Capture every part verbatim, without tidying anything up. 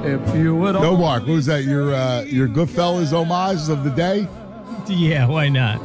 If you would no, Mark, who's that? Your uh, your Goodfellas homage of the day? Yeah, why not?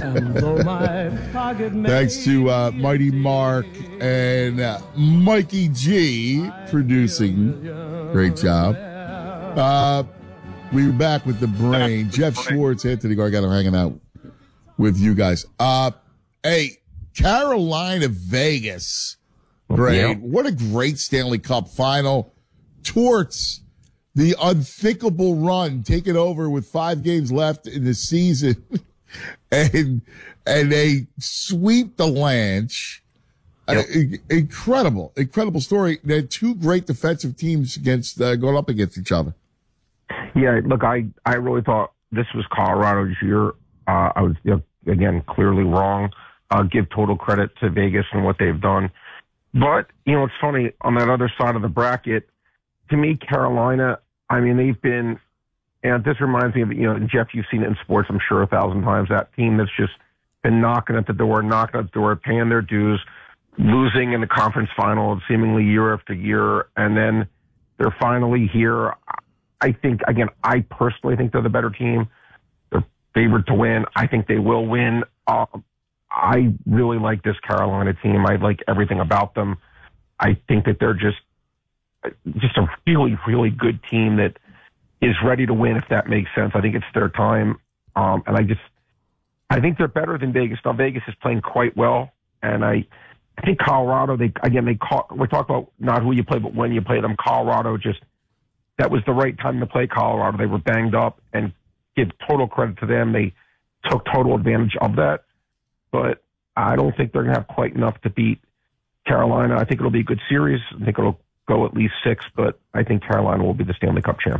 Thanks to uh, Mighty Mark and uh, Mikey G producing. Great job. Uh, we're back with the brain. Jeff Schwartz, Anthony Gargano hanging out with you guys. Uh, hey, Carolina, Vegas. Great. Yeah. What a great Stanley Cup final. Torts, the unthinkable run, taken over with five games left in the season. and and they sweep the Lanch. Yep. Uh, incredible, incredible story. They had two great defensive teams against uh, going up against each other. Yeah, look, I, I really thought this was Colorado's year. Uh, I was, you know, again, clearly wrong. Uh, give total credit to Vegas and what they've done. But, you know, it's funny, on that other side of the bracket, to me, Carolina, I mean, they've been, and this reminds me of, you know, Jeff, you've seen it in sports, I'm sure, a thousand times, that team that's just been knocking at the door, knocking at the door, paying their dues, losing in the conference final seemingly year after year, and then they're finally here. I think, again, I personally think they're the better team. They're favored to win. I think they will win. Uh, I really like this Carolina team. I like everything about them. I think that they're just just a really, really good team that is ready to win, if that makes sense. I think it's their time. Um, and I just, I think they're better than Vegas. Now, Vegas is playing quite well. And I, I think Colorado, they, again, they caught, we're talking about not who you play, but when you play them. Colorado just, that was the right time to play Colorado. They were banged up, and give total credit to them. They took total advantage of that. But I don't think they're going to have quite enough to beat Carolina. I think it'll be a good series. I think it'll go at least six, but I think Carolina will be the Stanley Cup champ.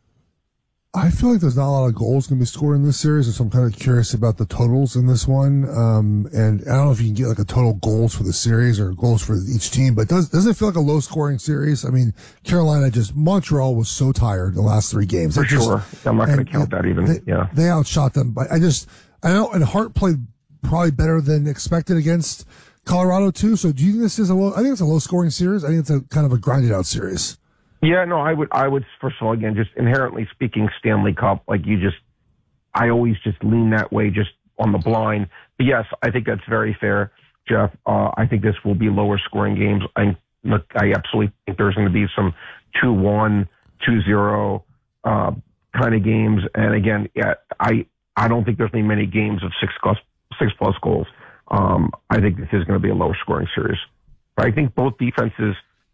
I feel like there's not a lot of goals going to be scored in this series, and so I'm kind of curious about the totals in this one. Um, and I don't know if you can get like a total goals for the series or goals for each team, but does does it feel like a low scoring series? I mean, Carolina just Montreal was so tired the last three games. For They just, sure, I'm not going to count that even. They, yeah, they outshot them, but I just I know, and Hart played probably better than expected against Colorado too. So do you think this is a low? I think it's a low scoring series. I think it's a kind of a grinded out series. Yeah, no, I would, I would, first of all, again, just inherently speaking, Stanley Cup, like you just, I always just lean that way, just on the blind. But yes, I think that's very fair, Jeff. Uh, I think this will be lower scoring games. I, look, I absolutely think there's going to be some two one, two zero, uh, kind of games. And again, yeah, I, I don't think there's going to be many games of six plus, six plus goals. Um, I think this is going to be a lower scoring series. But I think both defenses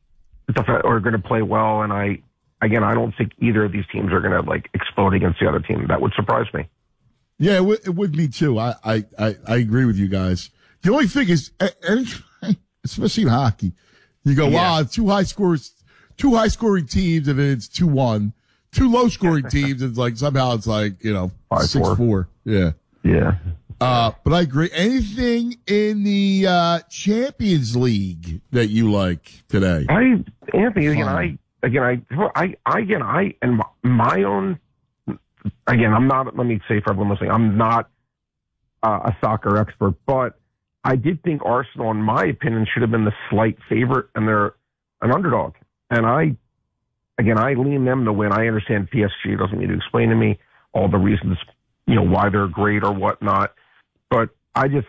are going to play well, and I, again, I don't think either of these teams are going to like explode against the other team. That would surprise me. Yeah, it, w- it would be too. I, I, I, I agree with you guys. The only thing is, especially in hockey, you go, Yeah. wow, two high scores, two high scoring teams, and then it's two one. Two low scoring teams, and it's like somehow it's like you know Five, six four. four. Yeah. Yeah. Uh, but I agree. Anything in the uh, Champions League that you like today? I, Anthony, again, Fine. I, again, I, I, I, again, I, and my, my own, again, I'm not, let me say for everyone listening, I'm not uh, a soccer expert, but I did think Arsenal, in my opinion, should have been the slight favorite, and they're an underdog. And I, again, I lean them to win. I understand P S G doesn't need to explain to me all the reasons, you know, why they're great or whatnot. But I just,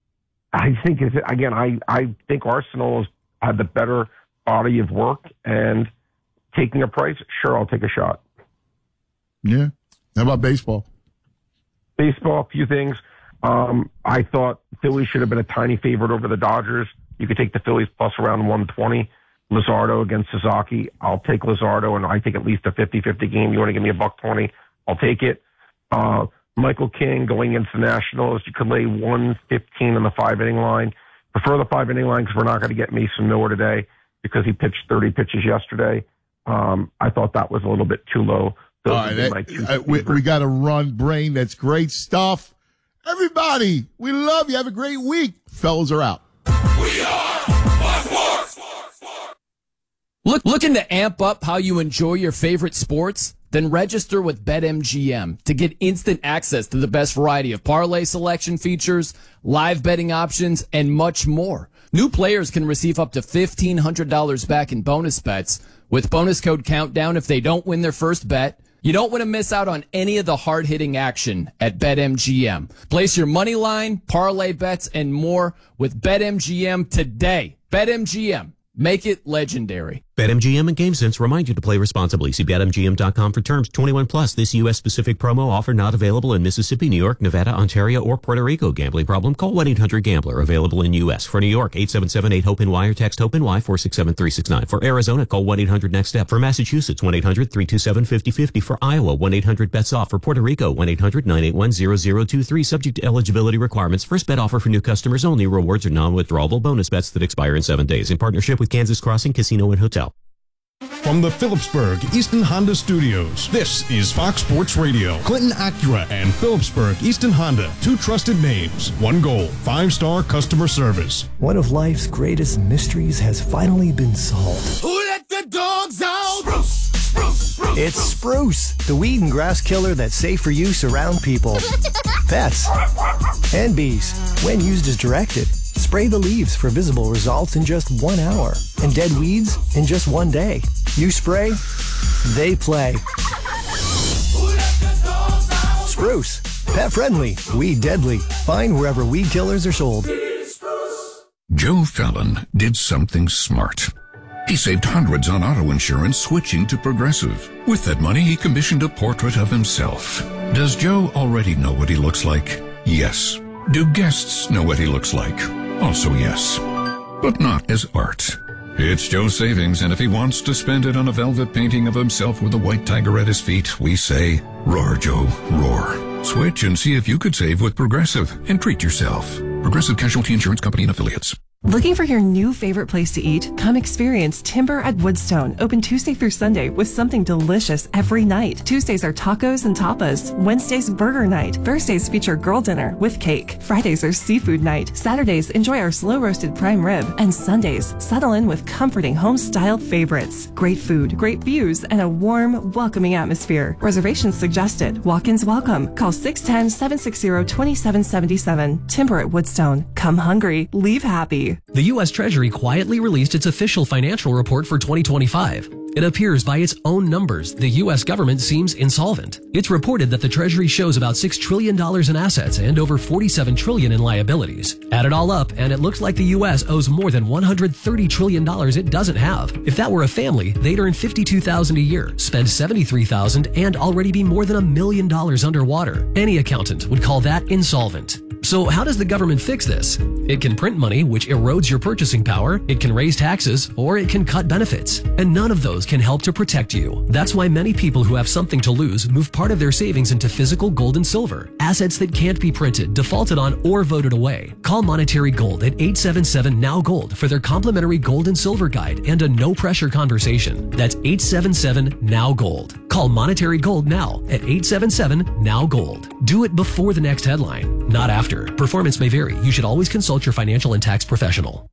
I think, is again, I, I think Arsenal has had the better body of work, and taking a price, sure, I'll take a shot. Yeah. How about baseball? Baseball, a few things. Um, I thought Phillies should have been a tiny favorite over the Dodgers. You could take the Phillies plus around one twenty. Luzardo against Sasaki. I'll take Luzardo, and I think at least a fifty-fifty game. You want to give me a buck twenty? I'll take it. Uh, Michael King going against the Nationals. You could lay one fifteen on the five-inning line. Prefer the five-inning line because we're not going to get Mason Miller today because he pitched thirty pitches yesterday. Um, I thought that was a little bit too low. Those All right, would be my that- two uh, we, we got to run, Brain. That's great stuff. Everybody, we love you. Have a great week. Fellas are out. We are Fox Sports. Look, looking to amp up how you enjoy your favorite sports? Then register with BetMGM to get instant access to the best variety of parlay selection features, live betting options, and much more. New players can receive up to fifteen hundred dollars back in bonus bets, with bonus code Countdown if they don't win their first bet. You don't want to miss out on any of the hard-hitting action at BetMGM. Place your money line, parlay bets, and more with BetMGM today. BetMGM. Make it legendary. BetMGM and GameSense remind you to play responsibly. See Bet M G M dot com for terms. twenty-one plus. This U S specific promo offer not available in Mississippi, New York, Nevada, Ontario, or Puerto Rico. Gambling problem? Call one eight hundred gambler. Available in U S. For New York, eight seven seven eight hope N Y or text HOPE-NY four six seven three six nine. For Arizona, call one eight hundred next step. For Massachusetts, one eight hundred three two seven five zero five zero. For Iowa, one eight hundred bets off. For Puerto Rico, one eight hundred nine eight one zero zero two three. Subject to eligibility requirements. First bet offer for new customers only. Rewards are non-withdrawable bonus bets that expire in seven days. In partnership with Kansas Crossing Casino and Hotel. From the Phillipsburg Easton Honda Studios, this is Fox Sports Radio. Clinton Acura and Phillipsburg Easton Honda, two trusted names, one goal, five-star customer service. One of life's greatest mysteries has finally been solved. Who let the dogs out? Spruce, spruce, spruce. It's Spruce, the weed and grass killer that's safe for use around people, pets, and bees when used as directed. Spray the leaves for visible results in just one hour and dead weeds in just one day. You spray, they play. Spruce, pet friendly, weed deadly. Find wherever weed killers are sold. Joe Fallon did something smart. He saved hundreds on auto insurance switching to Progressive. With that money, he commissioned a portrait of himself. Does Joe already know what he looks like? Yes. Do guests know what he looks like? Also yes. But not as art. It's Joe's savings, and if he wants to spend it on a velvet painting of himself with a white tiger at his feet, we say, roar, Joe, roar. Switch and see if you could save with Progressive and treat yourself. Progressive Casualty Insurance Company and Affiliates. Looking for your new favorite place to eat? Come experience Timber at Woodstone, open Tuesday through Sunday with something delicious every night. Tuesdays are tacos and tapas. Wednesdays, burger night. Thursdays feature girl dinner with cake. Fridays are seafood night. Saturdays, enjoy our slow-roasted prime rib. And Sundays, settle in with comforting home-style favorites. Great food, great views, and a warm, welcoming atmosphere. Reservations suggested. Walk-ins welcome. Call six one zero, seven six zero, two seven seven seven. Timber at Woodstone. Come hungry. Leave happy. The U S Treasury quietly released its official financial report for twenty twenty-five. It appears by its own numbers, the U S government seems insolvent. It's reported that the Treasury shows about six trillion dollars in assets and over forty-seven trillion dollars in liabilities. Add it all up, and it looks like the U S owes more than one hundred thirty trillion dollars it doesn't have. If that were a family, they'd earn fifty-two thousand dollars a year, spend seventy-three thousand dollars, and already be more than a million dollars underwater. Any accountant would call that insolvent. So how does the government fix this? It can print money, which erodes your purchasing power, it can raise taxes, or it can cut benefits. And none of those can help to protect you. That's why many people who have something to lose move part of their savings into physical gold and silver, assets that can't be printed, defaulted on, or voted away. Call Monetary Gold at eight seven seven N O W Gold for their complimentary gold and silver guide and a no-pressure conversation. That's eight seven seven N O W Gold. Call Monetary Gold now at eight seven seven N O W Gold. Do it before the next headline, not after. Performance may vary. You should always consult your financial and tax professional.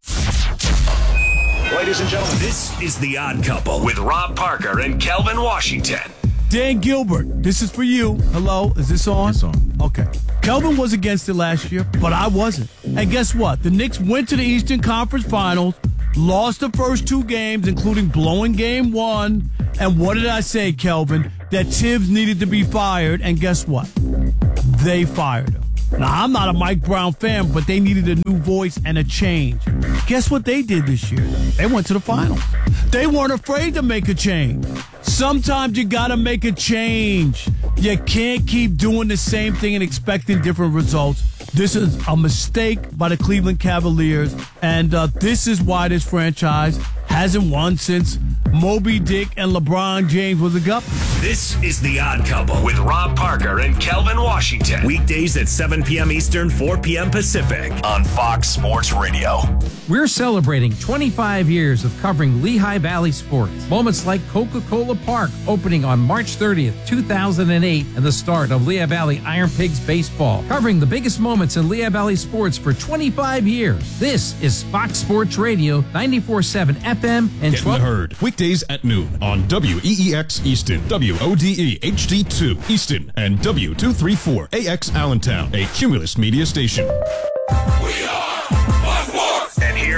Ladies and gentlemen, this is The Odd Couple with Rob Parker and Kelvin Washington. Dan Gilbert, this is for you. Hello, is this on? It's on. Okay. Kelvin was against it last year, but I wasn't. And guess what? The Knicks went to the Eastern Conference Finals, lost the first two games, including blowing game one. And what did I say, Kelvin? That Tibbs needed to be fired, and guess what? They fired him. Now, I'm not a Mike Brown fan, but they needed a new voice and a change. Guess what they did this year? They went to the finals. They weren't afraid to make a change. Sometimes you got to make a change. You can't keep doing the same thing and expecting different results. This is a mistake by the Cleveland Cavaliers, and uh, this is why this franchise hasn't won since Moby Dick and LeBron James was a guppy. This is The Odd Couple with Rob Parker and Kelvin Washington. Weekdays at seven p.m. Eastern, four p.m. Pacific on Fox Sports Radio. We're celebrating twenty-five years of covering Lehigh Valley sports. Moments like Coca-Cola Park opening on March thirtieth, two thousand eight, and the start of Lehigh Valley Iron Pigs baseball. Covering the biggest moments in Lehigh Valley sports for twenty-five years. This is Fox Sports Radio, ninety-four point seven F M and Getting heard weekdays at noon on W E E X Easton, W O D E H D two Easton, and W two thirty-four A X Allentown, a Cumulus media station. We are Fox Sports. And here's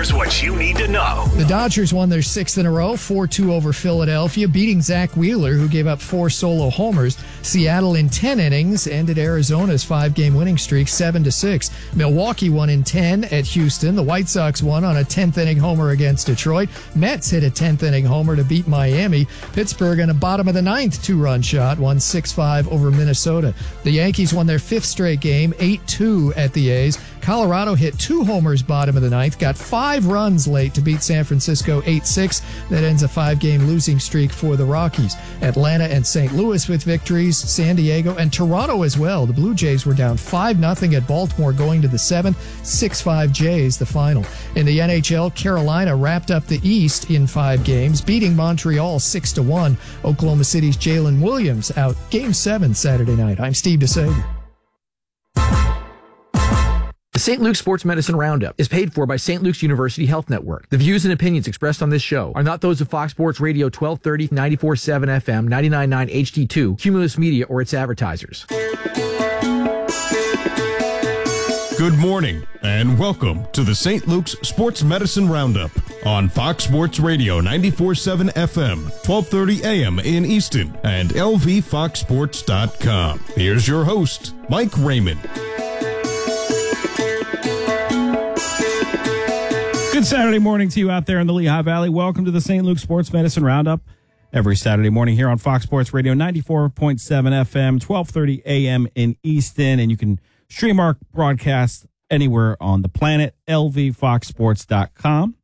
Here's what you need to know. The Dodgers won their sixth in a row, four two over Philadelphia, beating Zach Wheeler, who gave up four solo homers. Seattle in ten innings ended Arizona's five-game winning streak seven to six. Milwaukee won in ten at Houston. The White Sox won on a tenth-inning homer against Detroit. Mets hit a tenth-inning homer to beat Miami. Pittsburgh in a bottom-of-the-ninth two-run shot won six five over Minnesota. The Yankees won their fifth straight game, eight two at the A's. Colorado hit two homers bottom of the ninth, got five runs late to beat San Francisco eight six. That ends a five-game losing streak for the Rockies. Atlanta and Saint Louis with victories, San Diego and Toronto as well. The Blue Jays were down five nothing at Baltimore going to the seventh, six five Jays the final. In the N H L, Carolina wrapped up the East in five games, beating Montreal six to one. Oklahoma City's Jalen Williams out Game seven Saturday night. I'm Steve DeSager. The Saint Luke Sports Medicine Roundup is paid for by Saint Luke's University Health Network. The views and opinions expressed on this show are not those of Fox Sports Radio twelve thirty, ninety-four point seven F M, ninety-nine point nine H D two, Cumulus Media, or its advertisers. Good morning, and welcome to the Saint Luke's Sports Medicine Roundup on Fox Sports Radio ninety-four point seven F M, twelve thirty A M in Easton, and L V fox sports dot com. Here's your host, Mike Raymond. Good Saturday morning to you out there in the Lehigh Valley. Welcome to the Saint Luke Sports Medicine Roundup. Every Saturday morning here on Fox Sports Radio, ninety-four point seven F M, twelve thirty A M in Easton. And you can stream our broadcast anywhere on the planet, L V fox sports dot com.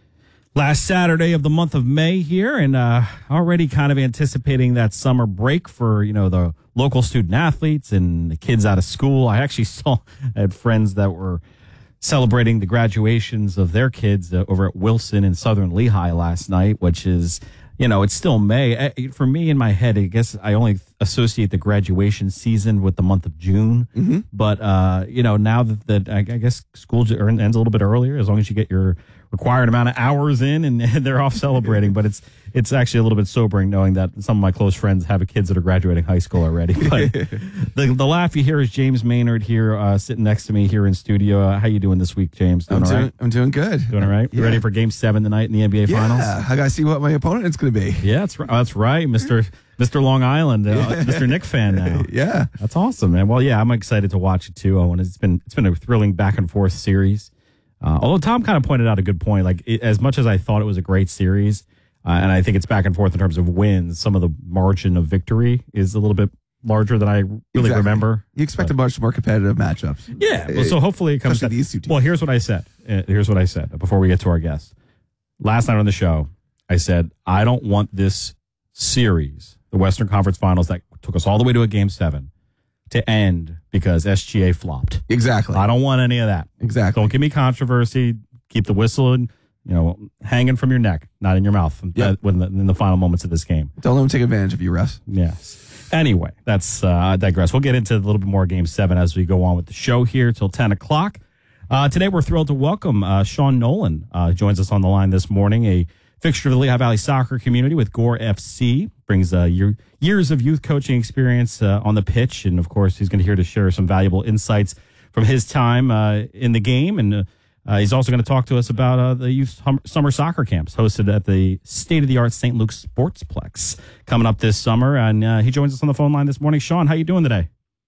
Last Saturday of the month of May here, and uh, already kind of anticipating that summer break for, you know, the local student athletes and the kids out of school. I actually saw, I had friends that were celebrating the graduations of their kids uh, over at Wilson and Southern Lehigh last night, which is, you know, it's still May. I, for me, in my head, I guess I only associate the graduation season with the month of June. Mm-hmm. But, uh, you know, now that, that I, I guess school ends a little bit earlier, as long as you get your required amount of hours in and, and they're off celebrating. But it's it's actually a little bit sobering knowing that some of my close friends have kids that are graduating high school already. But the, the laugh you hear is James Maynard here uh, sitting next to me here in studio. Uh, how you doing this week, James? Doing I'm, all doing, right? I'm doing good. Doing all right? You Yeah. ready for game seven tonight in the N B A Yeah, Finals? I got to see what my opponent is going to be. Yeah, that's right. That's right, Mister Mister Long Island, uh, Yeah. Mister Nick fan now. Yeah, that's awesome, man. Well, yeah, I'm excited to watch it too. I want it's been it's been a thrilling back and forth series. Uh, although Tom kind of pointed out a good point, like it, as much as I thought it was a great series, uh, and I think it's back and forth in terms of wins, some of the margin of victory is a little bit larger than I really Exactly. remember. You expect a much more competitive matchups. Yeah, well, so hopefully it comes. Especially To, these two teams. well, here's what I said. Uh, here's what I said before we get to our guest. Last night on the show, I said I don't want this series, the Western Conference Finals that took us all the way to a game seven, to end because S G A flopped. Exactly. I don't want any of that. Exactly. Don't give me controversy. Keep the whistle, in, you know, hanging from your neck, not in your mouth. Yep. uh, when the, in the final moments of this game. Don't let them take advantage of you, refs. Yes. Anyway, that's uh, I digress. We'll get into a little bit more Game Seven as we go on with the show here till ten o'clock. Uh, today, we're thrilled to welcome uh, Sean Nolan. Uh, joins us on the line this morning. A fixture of the Lehigh Valley soccer community with Gore F C. Brings uh, year, years of youth coaching experience uh, on the pitch. And, of course, he's going to here to share some valuable insights from his time uh, in the game. And uh, uh, he's also going to talk to us about uh, the youth hum- summer soccer camps hosted at the state-of-the-art Saint Luke Sportsplex coming up this summer. And uh, he joins us on the phone line this morning. Sean, how you doing today?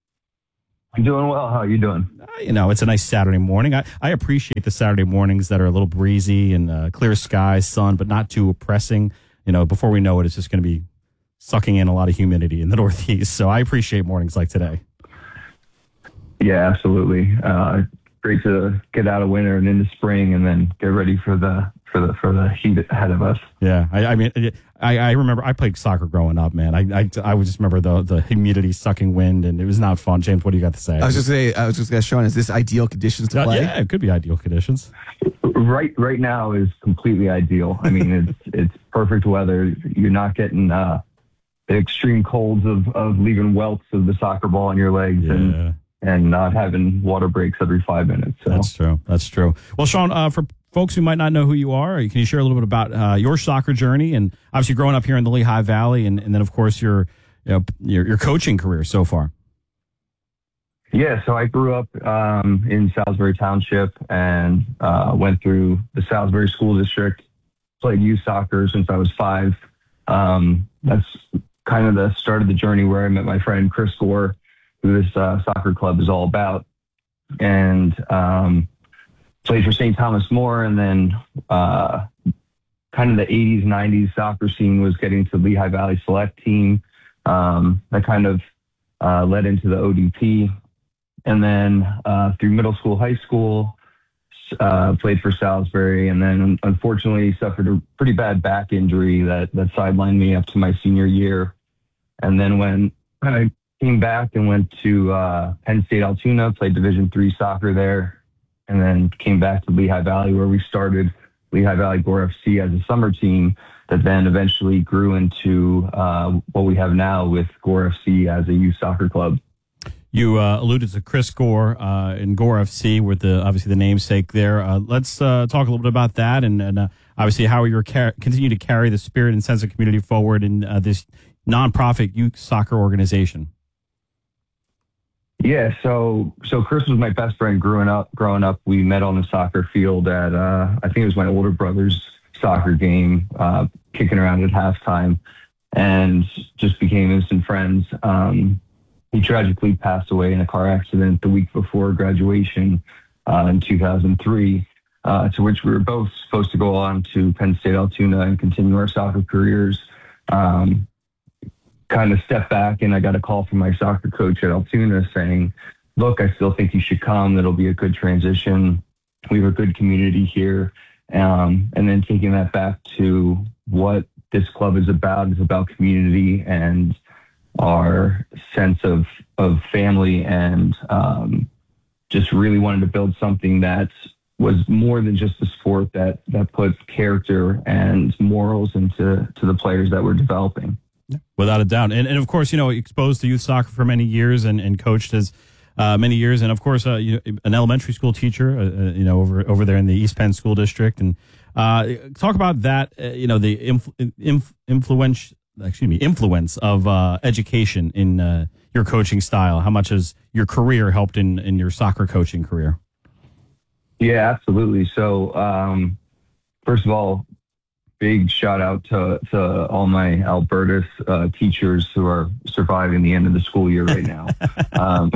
I'm doing well. How are you doing? Uh, you know, it's a nice Saturday morning. I, I appreciate the Saturday mornings that are a little breezy and uh, clear skies, sun, but not too oppressing. You know, before we know it, it's just going to be sucking in a lot of humidity in the Northeast. So I appreciate mornings like today. Yeah, absolutely. Uh, great to get out of winter and into spring, and then get ready for the for the for the heat ahead of us. Yeah, I, I mean, I, I remember I played soccer growing up, man. I I, I would just remember the the humidity sucking wind, and it was not fun. James, what do you got to say? I was just say, I was just going to Sean, is this ideal conditions to Uh, play? yeah, it could be ideal conditions. Right, right now is completely ideal. I mean, it's it's perfect weather. You're not getting uh, the extreme colds of, of leaving welts of the soccer ball on your legs, Yeah. and and not having water breaks every five minutes. So. That's true. That's true. Well, Sean, uh, for folks who might not know who you are, can you share a little bit about uh, your soccer journey and obviously growing up here in the Lehigh Valley, and, and then of course your, you know, your your coaching career so far? Yeah, so I grew up um, in Salisbury Township and uh, went through the Salisbury School District, played youth soccer since I was five. Um, that's kind of the start of the journey where I met my friend Chris Gore, who this uh, soccer club is all about, and um, played for Saint Thomas More. And then uh, kind of the eighties, nineties soccer scene was getting to Lehigh Valley Select Team. Um, that kind of uh, led into the O D P. And then uh, through middle school, high school, uh, played for Salisbury, and then unfortunately suffered a pretty bad back injury that, that sidelined me up to my senior year. And then when I came back and went to uh, Penn State Altoona, played Division three soccer there, and then came back to Lehigh Valley, where we started Lehigh Valley Gore F C as a summer team that then eventually grew into uh, what we have now with Gore F C as a youth soccer club. You uh, alluded to Chris Gore uh, in Gore F C with the obviously the namesake there. Uh, let's uh, talk a little bit about that and, and uh, obviously how you're car- continue to carry the spirit and sense of community forward in uh, this nonprofit youth soccer organization. Yeah, so so Chris was my best friend growing up. Growing up, we met on the soccer field at uh, I think it was my older brother's soccer game, uh, kicking around at halftime, and just became instant friends. Um, He tragically passed away in a car accident the week before graduation uh, in two thousand three, uh, to which we were both supposed to go on to Penn State Altoona and continue our soccer careers. Um, kind of stepped back, and I got a call from my soccer coach at Altoona saying, look, I still think you should come. It'll be a good transition. We have a good community here. Um, and then taking that back to what this club is about, is about community and our sense of, of family, and um, just really wanted to build something that was more than just a sport, that, that put character and morals into to the players that we're developing. Without a doubt. And, and of course, you know, exposed to youth soccer for many years and, and coached as uh, many years. And of course, uh, you know, an elementary school teacher, uh, uh, you know, over, over there in the East Penn School District. And uh, talk about that, uh, you know, the influ- inf- influence, excuse me, influence of uh, education in uh, your coaching style. How much has your career helped in, in your soccer coaching career? Yeah, absolutely. So, um, first of all, big shout out to, to all my Albertus uh, teachers who are surviving the end of the school year right now. um,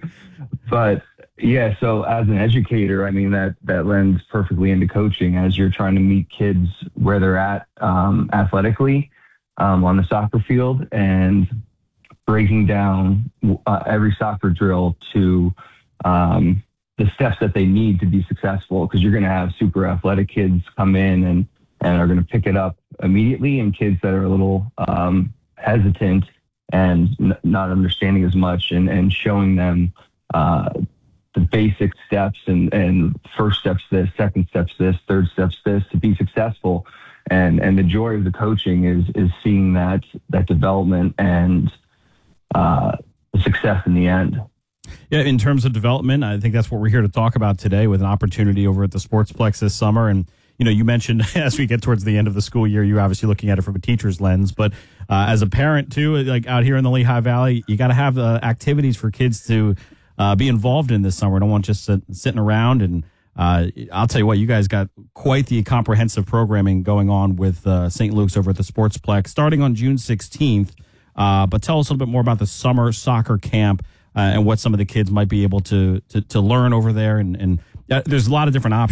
but yeah, so as an educator, I mean, that, that lends perfectly into coaching as you're trying to meet kids where they're at um, athletically um, on the soccer field, and breaking down uh, every soccer drill to um, the steps that they need to be successful, because you're going to have super athletic kids come in and and are going to pick it up immediately, and kids that are a little um, hesitant and n- not understanding as much, and, and showing them uh, the basic steps and, and first steps this, second steps this, third steps this to be successful. And and the joy of the coaching is is seeing that that development and uh, success in the end. Yeah, in terms of development, I think that's what we're here to talk about today, with an opportunity over at the Sportsplex this summer. And you know, you mentioned as we get towards the end of the school year, you're obviously looking at it from a teacher's lens, but uh, as a parent too, like out here in the Lehigh Valley, you got to have uh, activities for kids to uh, be involved in this summer. Don't want just sit, sitting around. And uh, I'll tell you what, you guys got quite the comprehensive programming going on with uh, Saint Luke's over at the Sportsplex, starting on June sixteenth. Uh, but tell us a little bit more about the summer soccer camp uh, and what some of the kids might be able to to, to learn over there. And, and uh, there's a lot of different options.